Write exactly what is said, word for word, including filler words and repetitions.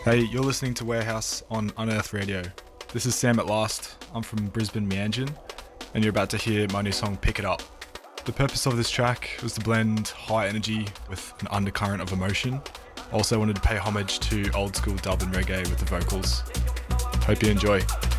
Hey, you're listening to Warehouse on Unearth Radio. This is Sam at Last. I'm from Brisbane, Meanjin, and you're about to hear my new song, Pick It Up. The purpose of this track was to blend high energy with an undercurrent of emotion. Also wanted to pay homage to old school dub and reggae with the vocals. Hope you enjoy.